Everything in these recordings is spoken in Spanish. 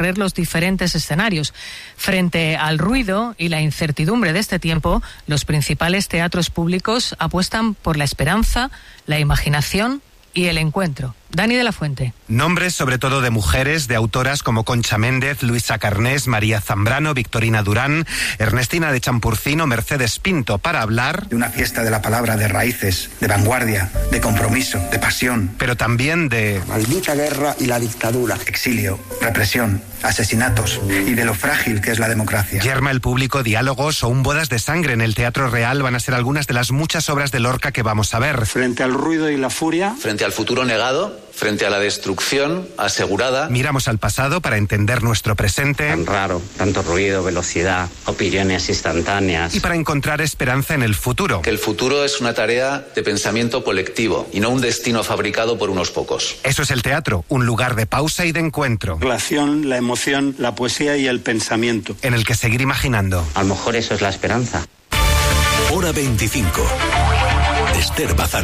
recorrer los diferentes escenarios. Frente al ruido y la incertidumbre de este tiempo, los principales teatros públicos apuestan por la esperanza, la imaginación y el encuentro. Dani de la Fuente. Nombres sobre todo de mujeres, de autoras como Concha Méndez, Luisa Carnés, María Zambrano, Victorina Durán, Ernestina de Champurcino, Mercedes Pinto, para hablar de una fiesta de la palabra, de raíces, de vanguardia, de compromiso, de pasión. Pero también de maldita guerra y la dictadura, exilio, represión, asesinatos y de lo frágil que es la democracia. Yerma el público, diálogos o un bodas de sangre en el Teatro Real van a ser algunas de las muchas obras de Lorca que vamos a ver. Frente al ruido y la furia, frente al futuro negado, frente a la destrucción asegurada. Miramos al pasado para entender nuestro presente. Tan raro, tanto ruido, velocidad, opiniones instantáneas. Y para encontrar esperanza en el futuro. Que el futuro es una tarea de pensamiento colectivo y no un destino fabricado por unos pocos. Eso es el teatro, un lugar de pausa y de encuentro. La acción, la emoción, la poesía y el pensamiento. En el que seguir imaginando. A lo mejor eso es la esperanza. Hora 25. Esther Bazán.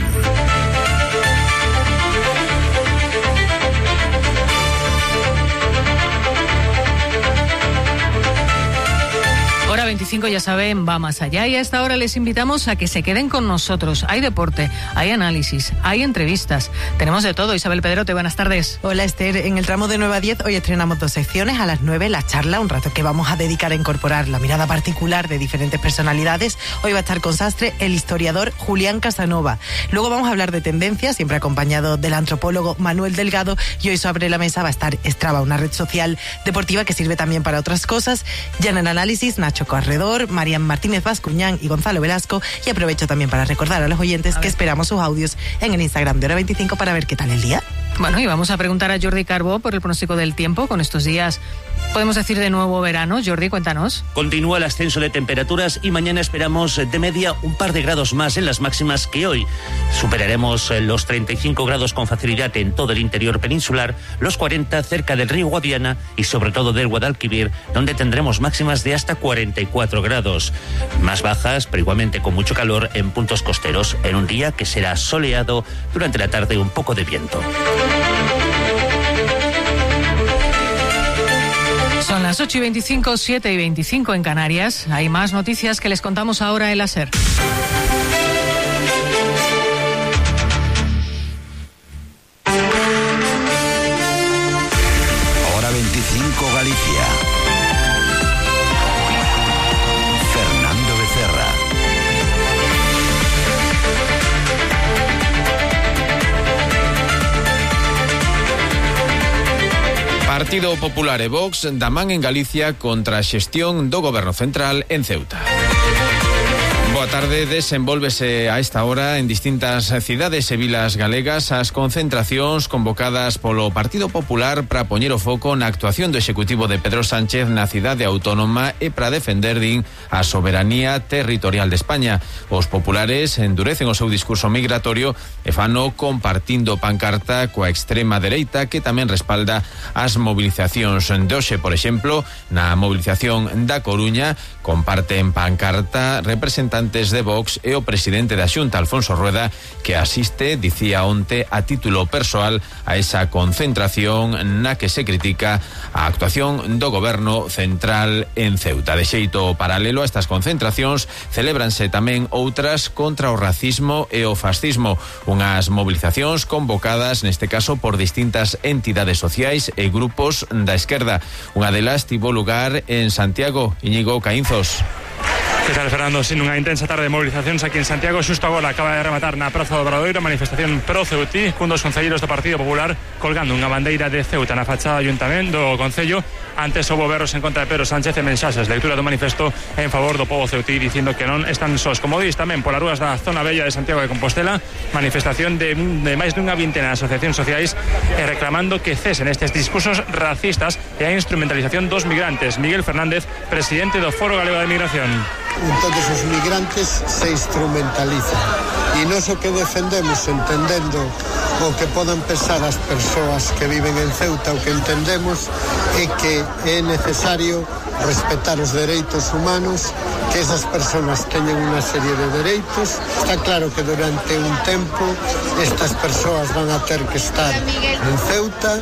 Hora 25, ya saben, va más allá y a esta hora les invitamos a que se queden con nosotros. Hay deporte, hay análisis, hay entrevistas, tenemos de todo. Isabel Pedrote, buenas tardes. Hola Esther, en el tramo de 9 a 10 hoy estrenamos 2 secciones. A las 9 la charla, un rato que vamos a dedicar a incorporar la mirada particular de diferentes personalidades. Hoy va a estar con Sastre el historiador Julián Casanova. Luego vamos a hablar de tendencias, siempre acompañado del antropólogo Manuel Delgado, y hoy sobre la mesa va a estar Strava, una red social deportiva que sirve también para otras cosas. Ya en el análisis, Nacho Corredor, Marian Martínez Bascuñán y Gonzalo Velasco. Y aprovecho también para recordar a los oyentes que esperamos sus audios en el Instagram de Hora 25 para ver qué tal el día. Bueno, y vamos a preguntar a Jordi Carbó por el pronóstico del tiempo. Con estos días, podemos decir de nuevo verano. Jordi, cuéntanos. Continúa el ascenso de temperaturas y mañana esperamos de media un par de grados más en las máximas que hoy. Superaremos los 35 grados con facilidad en todo el interior peninsular, los 40 cerca del río Guadiana y sobre todo del Guadalquivir, donde tendremos máximas de hasta 44 grados. Más bajas, pero igualmente con mucho calor en puntos costeros, en un día que será soleado, durante la tarde un poco de viento. Son las 8:25, 7:25 en Canarias. Hay más noticias que les contamos ahora en la SER. Hora 25 Galicia. Fernando Becerra. Partido Popular e Vox da man en Galicia contra a xestión do Goberno Central en Ceuta. Boa tarde, desenvólvese a esta hora en distintas cidades e vilas galegas as concentracións convocadas polo Partido Popular para poñer o foco na actuación do Executivo de Pedro Sánchez na cidade autónoma e para defender, din, a soberanía territorial de España. Os populares endurecen o seu discurso migratorio e fano compartindo pancarta coa extrema dereita que tamén respalda as movilizacións de hoxe. Por exemplo, na movilización da Coruña comparten pancarta representantes de Vox e o presidente da Xunta, Alfonso Rueda, que asiste, dicía onte, a título persoal a esa concentración na que se critica a actuación do Goberno Central en Ceuta. De xeito paralelo a estas concentracións celébranse tamén outras contra o racismo e o fascismo, unhas movilizacións convocadas neste caso por distintas entidades sociais e grupos da esquerda. Unha delas tivo lugar en Santiago. Íñigo Caínzos. Que tal, Fernando? Sin unha intensa tarde de movilizacións aquí en Santiago, xusto agora acaba de rematar na Praza do Obradoiro a manifestación pro Ceutí, cun dos concelleiros do Partido Popular colgando unha bandeira de Ceuta na fachada do Ayuntamento do Concello. Antes houbo berros en contra de Pedro Sánchez e mensaxes, lectura do manifesto en favor do pobo ceutí, dicindo que non están sós. Como dis tamén polas rúas da zona bella de Santiago de Compostela, manifestación de máis dunha vintena de asociacións sociais e reclamando que cesen estes discursos racistas e a instrumentalización dos migrantes. Miguel Fernández, presidente do Foro Galego de Migración. Todos os migrantes se instrumentalizan e nós o que defendemos, entendendo o que podan pensar as persoas que viven en Ceuta, o que entendemos é que é necesario respetar os dereitos humanos, que esas persoas teñen unha serie de dereitos. Está claro que durante un tempo estas persoas van a ter que estar en Ceuta,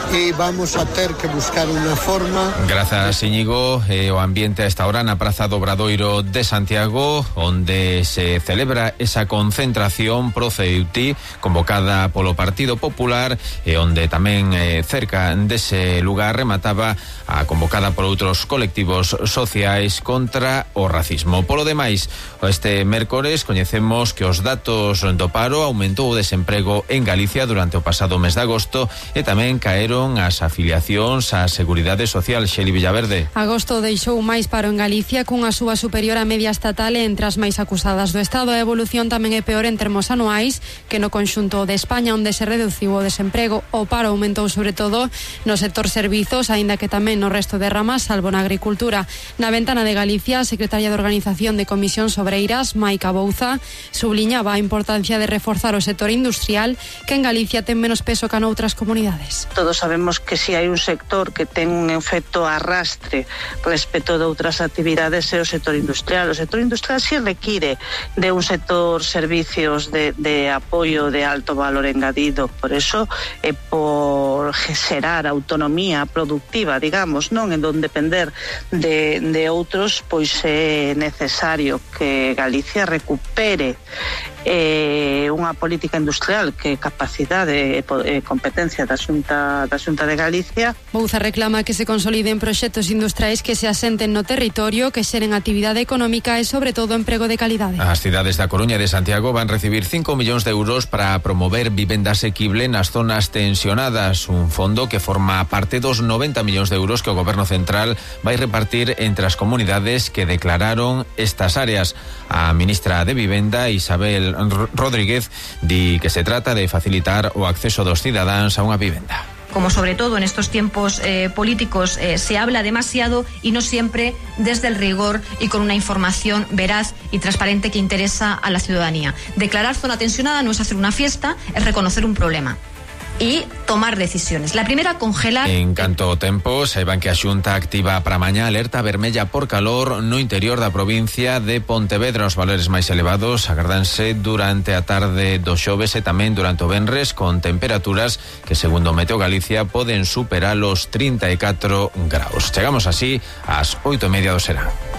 e vamos a ter que buscar unha forma. Grazas, Íñigo. O ambiente a esta hora na Praza do Obradoiro de Santiago, onde se celebra esa concentración pro Ceuti convocada polo Partido Popular e onde tamén cerca dese lugar remataba a convocada por outros colectivos sociais contra o racismo. Polo demais, este mércores coñecemos que os datos do paro aumentou o desemprego en Galicia durante o pasado mes de agosto e tamén caeron as afiliacións á Seguridade Social. Xeli Villaverde. Agosto deixou máis paro en Galicia cunha suba superior á media estatal e entre as máis acusadas do Estado. A evolución tamén é peor en termos anuais que no conxunto de España, onde se reduciu o desemprego. O paro aumentou sobre todo no sector servizos, aínda que tamén no resto de ramas, salvo na agricultura. Na Ventana de Galicia, a secretaria de Organización de Comisións Obreiras, Maica Bouza, subliñaba a importancia de reforzar o sector industrial, que en Galicia ten menos peso que noutras comunidades. Todos sabemos que si hai un sector que ten un efecto arrastre respecto de outras actividades é o sector industrial. O sector industrial si require de un sector servicios de apoio de alto valor engadido. Por eso, por xerar autonomía productiva, digamos, non en donde depender de outros, pois é necesario que Galicia recupere unha política industrial que capacidade e competencia da Xunta de Galicia. Bouza reclama que se consoliden proxectos industriais que se asenten no territorio, que xeren actividade económica e sobre todo emprego de calidade. As cidades da Coruña e de Santiago van recibir 5 millóns de euros para promover vivenda asequible nas zonas tensionadas, un fondo que forma parte dos 90 millóns de euros que o Goberno Central vai repartir entre as comunidades que declararon estas áreas. A ministra de Vivenda, Isabel Rodríguez, di que se trata de facilitar o acceso dos cidadáns a unha vivenda. Como sobre todo en estos tiempos políticos se habla demasiado y no siempre desde el rigor y con una información veraz y transparente que interesa a la ciudadanía. Declarar zona tensionada no es hacer una fiesta, es reconocer un problema y tomar decisiones. La primera, congelar... En canto ao tempo, saiban que a Xunta activa para mañá alerta vermella por calor no interior da provincia de Pontevedra. Os valores máis elevados agardanse durante a tarde do xoves e tamén durante o venres, con temperaturas que, segundo Meteo Galicia, poden superar os 34 graus. Chegamos así ás 8:30 do serán.